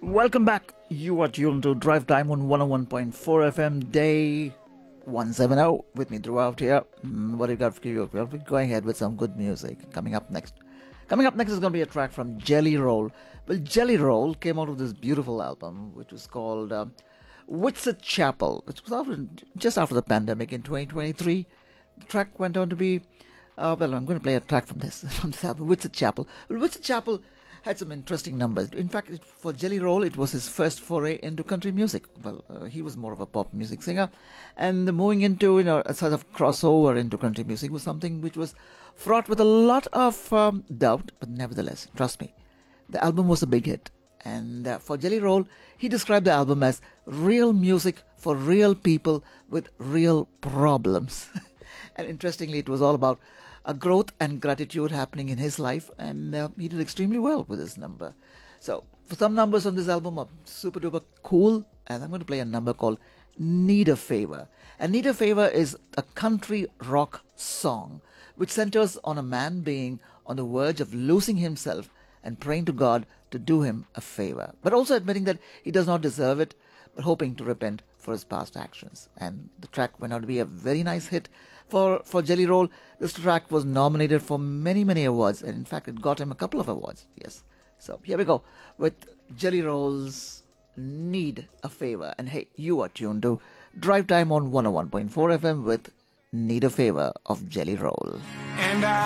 Welcome back. You are tuned to Drive Time on 101.4 FM, day 170. With me throughout here. What do you got for you? We'll be going ahead with some good music. Coming up next is going to be a track from Jelly Roll. Well, Jelly Roll came out with this beautiful album, which was called Whitsett Chapel. It was just after the pandemic in 2023. The track went on to be, I'm going to play a track from this album, Whitsett Chapel. Well, Whitsett Chapel had some interesting numbers. In fact, for Jelly Roll, it was his first foray into country music. Well, he was more of a pop music singer, and moving into a sort of crossover into country music was something which was fraught with a lot of doubt. But nevertheless, trust me, the album was a big hit. And for Jelly Roll, he described the album as real music for real people with real problems. And interestingly, it was all about a growth and gratitude happening in his life, and he did extremely well with this number. So, for some numbers on this album are super duper cool, and I'm going to play a number called Need a Favor. And Need a Favor is a country rock song which centers on a man being on the verge of losing himself and praying to God to do him a favor, but also admitting that he does not deserve it, but hoping to repent for his past actions. And the track went out to be a very nice hit for Jelly Roll. This track was nominated for many, many awards, and in fact, it got him a couple of awards. Yes. So here we go with Jelly Roll's Need a Favor. And hey, you are tuned to Drive Time on 101.4 FM with Need a Favor of Jelly Roll. And